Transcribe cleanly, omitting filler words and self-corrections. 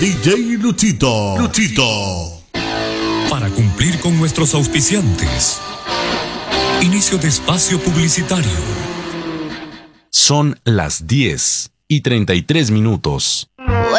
DJ Luchito. Para cumplir con nuestros auspiciantes. Inicio de espacio publicitario. Son las 10:33.